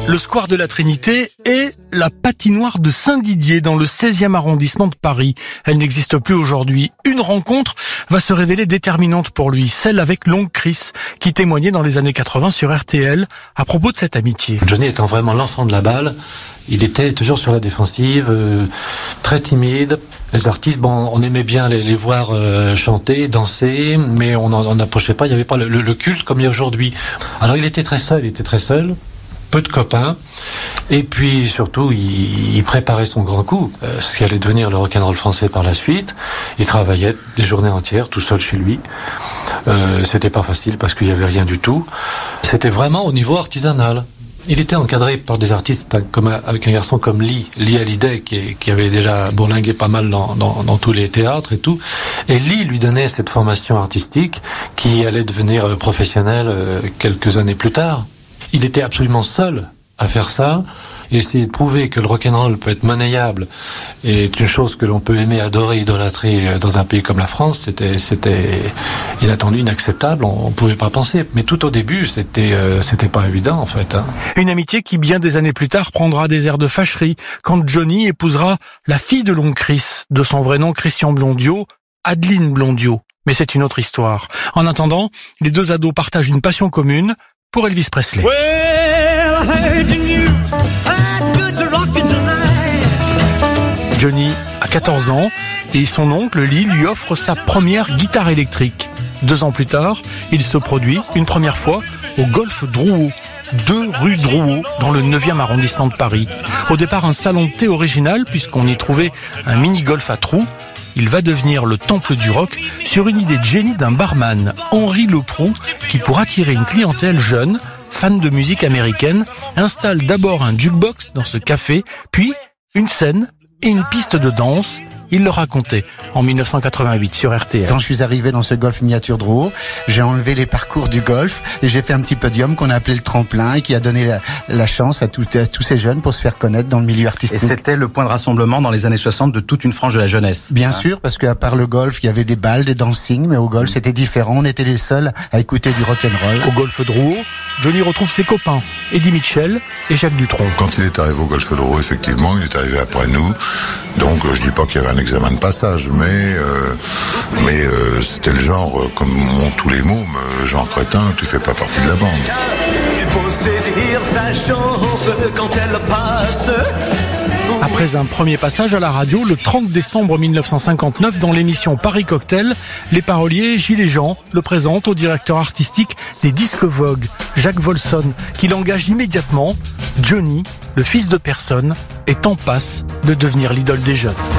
Le square de la Trinité et la patinoire de Saint-Didier dans le 16e arrondissement de Paris. Elle n'existe plus aujourd'hui. Une rencontre va se révéler déterminante pour lui, celle avec l'oncle Chris, qui témoignait dans les années 80 sur RTL à propos de cette amitié. Johnny étant vraiment l'enfant de la balle, il était toujours sur la défensive, très timide. Les artistes, on aimait bien les voir chanter, danser, mais on n'approchait pas, il n'y avait pas le culte comme il y a aujourd'hui. Alors il était très seul, peu de copains, et puis surtout il préparait son grand coup, ce qui allait devenir le rock'n'roll français par la suite. Il travaillait des journées entières tout seul chez lui. C'était pas facile parce qu'il y avait rien du tout. C'était vraiment au niveau artisanal. Il était encadré par des artistes avec un garçon comme Lee Hallyday qui avait déjà bourlingué pas mal dans tous les théâtres et tout. Et Lee lui donnait cette formation artistique qui allait devenir professionnelle quelques années plus tard. Il était absolument seul à faire ça. Et essayer de prouver que le rock'n'roll peut être monnayable et est une chose que l'on peut aimer, adorer, idolâtrer dans un pays comme la France, c'était inattendu, inacceptable, on pouvait pas penser. Mais tout au début, c'était pas évident, en fait. Une amitié qui, bien des années plus tard, prendra des airs de fâcherie quand Johnny épousera la fille de l'oncle Chris, de son vrai nom Christian Blondiot, Adeline Blondiot. Mais c'est une autre histoire. En attendant, les deux ados partagent une passion commune pour Elvis Presley. Johnny a 14 ans et son oncle Lee lui offre sa première guitare électrique. 2 ans plus tard, il se produit une première fois au Golf Drouot, 2 rue Drouot, dans le 9e arrondissement de Paris. Au départ, un salon de thé original puisqu'on y trouvait un mini-golf à trous. Il va devenir le temple du rock sur une idée de génie d'un barman, Henri Leproux, qui pour attirer une clientèle jeune, fan de musique américaine, installe d'abord un jukebox dans ce café, puis une scène et une piste de danse. Il le racontait en 1988 sur RTL. Quand je suis arrivé dans ce golf miniature Drouot, j'ai enlevé les parcours du golf et j'ai fait un petit podium qu'on a appelé le tremplin et qui a donné la chance à tous ces jeunes pour se faire connaître dans le milieu artistique. Et c'était le point de rassemblement dans les années 60 de toute une frange de la jeunesse. Bien sûr, parce qu'à part le golf, il y avait des balles, des dancing, mais au golf c'était différent. On était les seuls à écouter du rock'n'roll. Au Golf Drouot, Johnny retrouve ses copains, Eddie Mitchell et Jacques Dutronc. Quand il est arrivé au Golf Drouot, effectivement, il est arrivé après nous. Donc je dis pas qu'il y avait un examen de passage, mais c'était le genre, comme ont tous les mômes, genre crétin, tu fais pas partie de la bande. Il faut saisir sa chance quand elle passe. Après un premier passage à la radio, le 30 décembre 1959, dans l'émission Paris Cocktail, les paroliers Gilles et Jean le présentent au directeur artistique des disques Vogue, Jacques Volson, qui l'engage immédiatement. Johnny, le fils de personne, est en passe de devenir l'idole des jeunes.